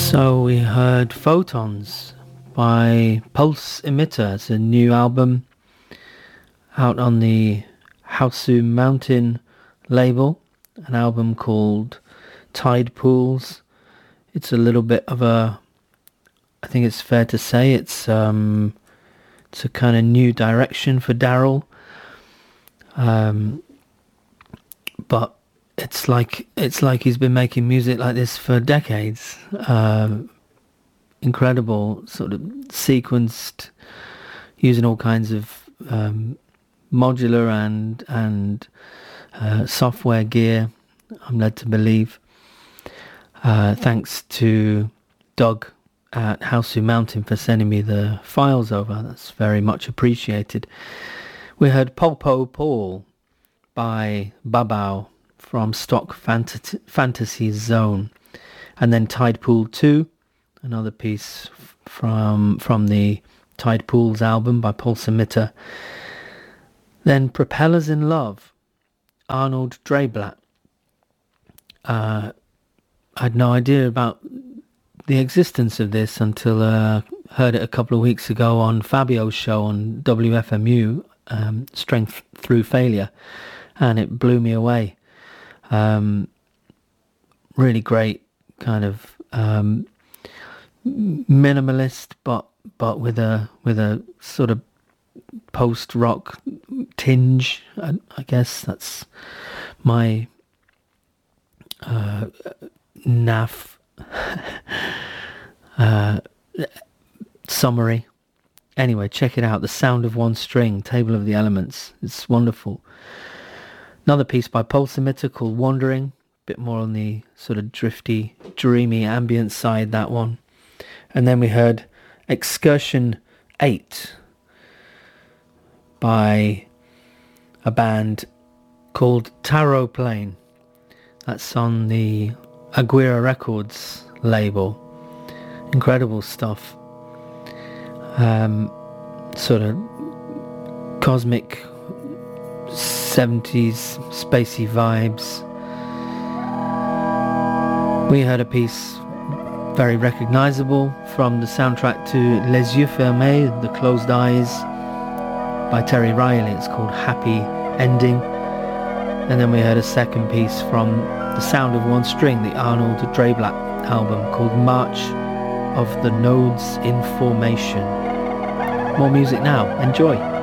So we heard Photons by Pulse Emitter. It's a new album out on the Hausu Mountain label, an album called Tide Pools. It's a little bit of a, I think it's fair to say it's a kind of new direction for Daryl. But it's like he's been making music like this for decades. Incredible, sort of sequenced, using all kinds of modular and software gear, I'm led to believe. Thanks to Doug at Hausu Mountain for sending me the files over. That's very much appreciated. We heard Polpo Paul by Babao from Stock Fantasy Zone, and then Tide Pool 2, another piece from the Tide Pools album by Pulse Emitter. Then Propellers in Love, Arnold Dreyblatt. I had no idea about the existence of this until I heard it a couple of weeks ago on Fabio's show on WFMU, Strength Through Failure, and it blew me away. Really great kind of minimalist, but with a sort of post-rock tinge. I guess that's my naff summary. Anyway, check it out. The Sound of One String, Table of the Elements. It's wonderful. Another piece by Pulse Emitter called Wandering, a bit more on the sort of drifty, dreamy ambient side, that one. And then we heard Excursion 8 by a band called Taro Plane. That's on the Aguirre Records label. Incredible stuff. Sort of cosmic 70s spacey vibes. We heard a piece very recognizable from the soundtrack to Les Yeux Fermés, The Closed Eyes, by Terry Riley. It's called Happy Ending. And then we heard a second piece from The Sound of One String, the Arnold Dreyblatt album, called March of the Nodes in Formation. More music now. Enjoy.